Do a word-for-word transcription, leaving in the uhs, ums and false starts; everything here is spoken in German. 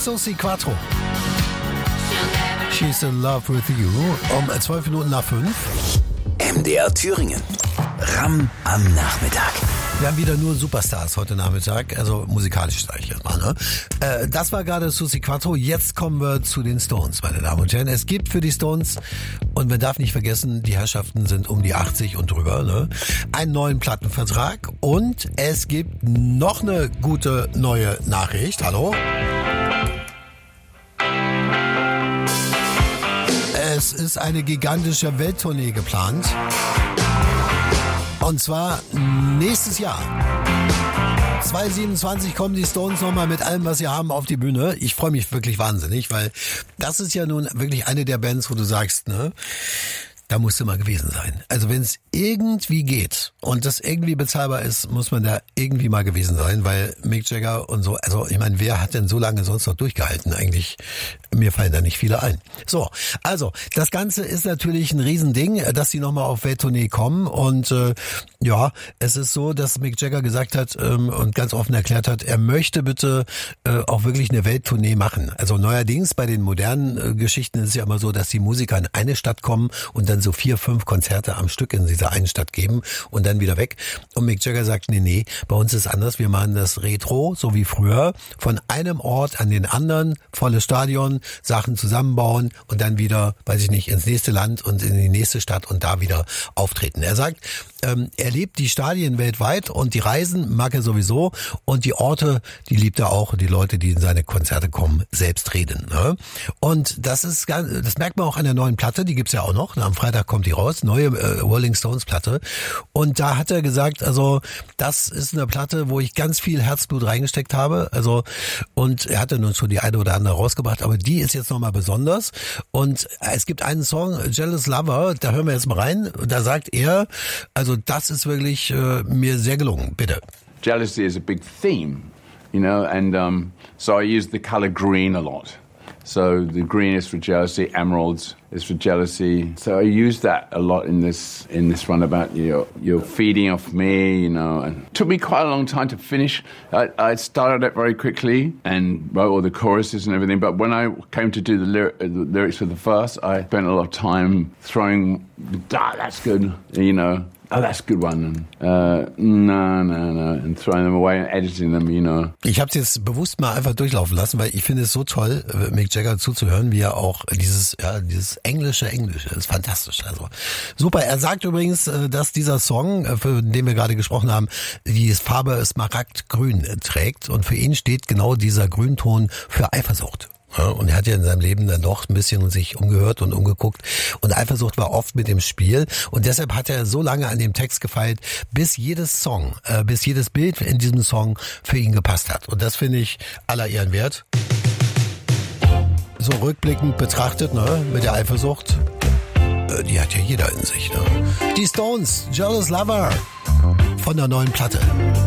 Susi Quattro. She's in love with you. Um zwölf Minuten nach fünf. M D R Thüringen. Ram am Nachmittag. Wir haben wieder nur Superstars heute Nachmittag, also musikalisch sage ich jetzt mal. Ne? Äh, das war gerade Susi Quattro. Jetzt kommen wir zu den Stones, meine Damen und Herren. Es gibt für die Stones, und man darf nicht vergessen, die Herrschaften sind um die achtzig und drüber, ne? einen neuen Plattenvertrag. Und es gibt noch eine gute neue Nachricht. Hallo? Es ist eine gigantische Welttournee geplant. Und zwar nächstes Jahr. zwanzig siebenundzwanzig kommen die Stones nochmal mit allem, was sie haben, auf die Bühne. Ich freue mich wirklich wahnsinnig, weil das ist ja nun wirklich eine der Bands, wo du sagst, ne, da musst du mal gewesen sein. Also wenn es irgendwie geht und das irgendwie bezahlbar ist, muss man da irgendwie mal gewesen sein, weil Mick Jagger und so, also ich meine, wer hat denn so lange sonst noch durchgehalten? Eigentlich, mir fallen da nicht viele ein. So, also das Ganze ist natürlich ein Riesending, dass sie nochmal auf Welttournee kommen und äh, ja, es ist so, dass Mick Jagger gesagt hat ähm, und ganz offen erklärt hat, er möchte bitte äh, auch wirklich eine Welttournee machen. Also neuerdings bei den modernen äh, Geschichten ist es ja immer so, dass die Musiker in eine Stadt kommen und dann so vier, fünf Konzerte am Stück in dieser einen Stadt geben und dann wieder weg. Und Mick Jagger sagt, nee, nee, bei uns ist anders. Wir machen das Retro, so wie früher, von einem Ort an den anderen, volles Stadion, Sachen zusammenbauen und dann wieder, weiß ich nicht, ins nächste Land und in die nächste Stadt und da wieder auftreten. Er sagt, ähm, er liebt die Stadien weltweit und die Reisen mag er sowieso und die Orte, die liebt er auch, die Leute, die in seine Konzerte kommen, selbst reden. Ne? Und das ist ganz, das merkt man auch an der neuen Platte, die gibt's ja auch noch. Am Freitag kommt die raus, neue äh, Rolling Stones Platte. Und da hat er gesagt, also das ist eine Platte, wo ich ganz viel Herzblut reingesteckt habe. Also und er hatte nun schon die eine oder andere rausgebracht, aber die ist jetzt nochmal besonders. Und es gibt einen Song, Jealous Lover, da hören wir jetzt mal rein. Da sagt er, also das ist wirklich äh, mir sehr gelungen. Bitte. Jealousy is a big theme, you know, and um, so I use the color green a lot. So the green is for jealousy, emeralds is for jealousy. So I use that a lot in this in this run about you. You're feeding off me, you know. And it took me quite a long time to finish. I, I started it very quickly and wrote all the choruses and everything. But when I came to do the, lyric, the lyrics for the verse, I spent a lot of time throwing, ah, that's good, you know. Oh, that's a good one. Uh, no, no, no. And throwing them away and editing them, you know. Ich habe es jetzt bewusst mal einfach durchlaufen lassen, weil ich finde es so toll, Mick Jagger zuzuhören, wie er auch dieses, ja, dieses englische Englische ist fantastisch. Also super. Er sagt übrigens, dass dieser Song, für den wir gerade gesprochen haben, die Farbe Smaragdgrün trägt und für ihn steht genau dieser Grünton für Eifersucht. Ja, und er hat ja in seinem Leben dann doch ein bisschen sich umgehört und umgeguckt und Eifersucht war oft mit dem Spiel und deshalb hat er so lange an dem Text gefeilt, bis jedes Song, äh, bis jedes Bild in diesem Song für ihn gepasst hat und das finde ich aller Ehren wert. So rückblickend betrachtet, ne, mit der Eifersucht, äh, die hat ja jeder in sich, ne. Die Stones, Jealous Lover von der neuen Platte.